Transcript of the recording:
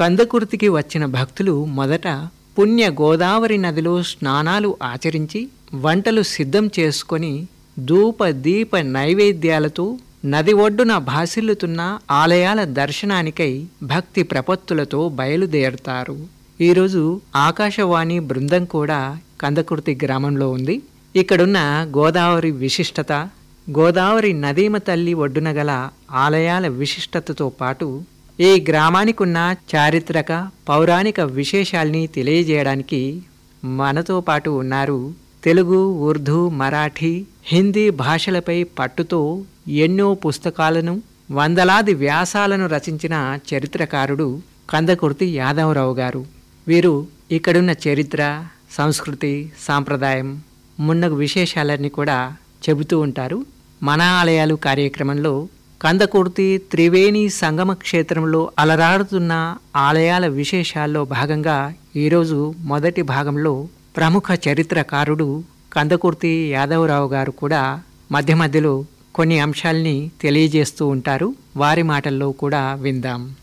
కందకుర్తికి వచ్చిన భక్తులు మొదట పుణ్య గోదావరి నదిలో స్నానాలు ఆచరించి వంటలు సిద్ధం చేసుకొని ధూప దీప నైవేద్యాలతో నది ఒడ్డున భాసిల్లుతున్న ఆలయాల దర్శనానికై భక్తి ప్రపత్తులతో బయలుదేరతారు. ఈరోజు ఆకాశవాణి బృందం కూడా కందకుర్తి గ్రామంలో ఉంది. ఇక్కడున్న గోదావరి విశిష్టత, గోదావరి నదీమ తల్లి ఒడ్డున గల ఆలయాల విశిష్టతతో పాటు ఈ గ్రామానికున్న చారిత్రక పౌరాణిక విశేషాల్ని తెలియజేయడానికి మనతో పాటు ఉన్నారు తెలుగు, ఉర్దూ, మరాఠీ, హిందీ భాషలపై పట్టుతో ఎన్నో పుస్తకాలను, వందలాది వ్యాసాలను రచించిన చరిత్రకారుడు కందకుర్తి యాదవరావు గారు. వీరు ఇక్కడున్న చరిత్ర, సంస్కృతి, సాంప్రదాయం మున్నగు విశేషాలన్నీ కూడా చెబుతూ ఉంటారు. మన ఆలయాలు కార్యక్రమంలో కందకుర్తి త్రివేణి సంగమ క్షేత్రంలో అలరాడుతున్న ఆలయాల విశేషాల్లో భాగంగా ఈరోజు మొదటి భాగంలో ప్రముఖ చరిత్రకారుడు కందకుర్తి యాదవరావు గారు కూడా మధ్య మధ్యలో కొన్ని అంశాల్ని తెలియజేస్తూ ఉంటారు. వారి మాటల్లో కూడా విందాం.